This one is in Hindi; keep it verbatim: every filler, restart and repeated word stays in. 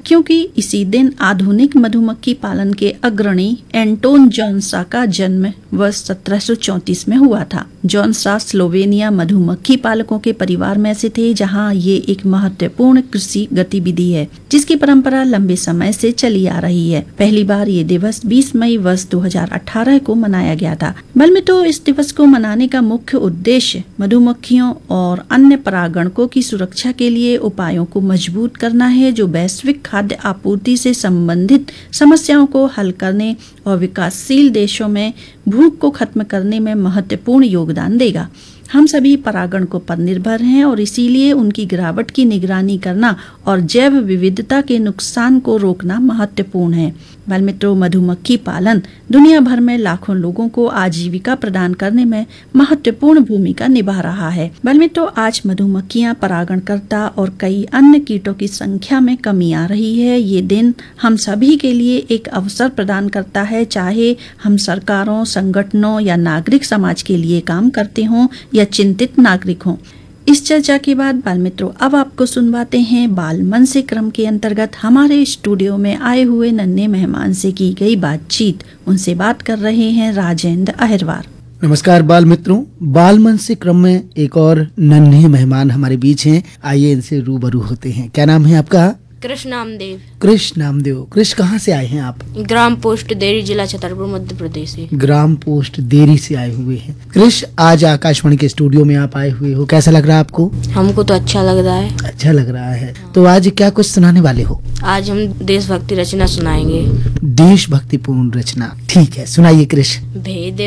क्योंकि इसी दिन आधुनिक मधुमक्खी पालन के अग्रणी एंटोन जॉनसा का जन्म वर्ष सत्रह सौ चौंतीस में हुआ था। जॉनसा स्लोवेनिया मधुमक्खी पालकों के परिवार में से थे, जहां ये एक महत्वपूर्ण कृषि गतिविधि है जिसकी परंपरा लंबे समय से चली आ रही है। पहली बार ये दिवस बीस मई वर्ष दो हज़ार अठारह को मनाया गया था। बल में तो इस दिवस को मनाने का मुख्य उद्देश्य मधुमक्खियों और अन्य परागणकों की सुरक्षा के लिए उपायों को मजबूत करना है, जो वैश्विक खाद्य आपूर्ति से संबंधित समस्याओं को हल करने और विकासशील देशों में भूख को खत्म करने में महत्वपूर्ण योगदान देगा। हम सभी परागणकों पर निर्भर हैं और इसीलिए उनकी गिरावट की निगरानी करना और जैव विविधता के नुकसान को रोकना महत्वपूर्ण है। बाल मित्रों, मधुमक्खी पालन दुनिया भर में लाखों लोगों को आजीविका प्रदान करने में महत्वपूर्ण भूमिका निभा रहा है। बाल मित्रों, आज मधुमक्खियां, परागणकर्ता और कई अन्य कीटों की संख्या में कमी आ रही है। ये दिन हम सभी के लिए एक अवसर प्रदान करता है, चाहे हम सरकारों, संगठनों या नागरिक समाज के लिए काम करते हों या चिंतित नागरिक हों। इस चर्चा के बाद बाल मित्रों, अब आपको सुनवाते हैं बाल मन से क्रम के अंतर्गत हमारे स्टूडियो में आए हुए नन्हे मेहमान से की गई बातचीत। उनसे बात कर रहे हैं राजेंद्र अहिरवार। नमस्कार बाल मित्रों, बाल मन से क्रम में एक और नन्हे मेहमान हमारे बीच हैं। आइए इनसे रूबरू होते हैं। क्या नाम है आपका? कृष्ण नामदेव। कृष्ण नामदेव। कृष्ण कहाँ से आए हैं आप? ग्राम पोस्ट देरी, जिला छतरपुर, मध्य प्रदेश से। ग्राम पोस्ट देरी से आए हुए हैं। कृष्ण, आज आकाशवाणी के स्टूडियो में आप आए हुए हो, कैसा लग रहा है आपको? हमको तो अच्छा लग रहा है। अच्छा लग रहा है। तो आज क्या कुछ सुनाने वाले हो? आज हम देशभक्ति रचना सुनाएंगे। देशभक्तिपूर्ण रचना, ठीक है, सुनाइए कृष्ण। भेद